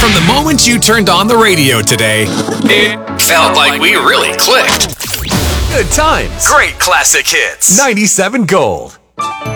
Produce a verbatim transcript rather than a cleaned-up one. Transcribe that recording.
From the moment you turned on the radio today, it felt like we really clicked. Good times. Great classic hits. ninety-seven Gold.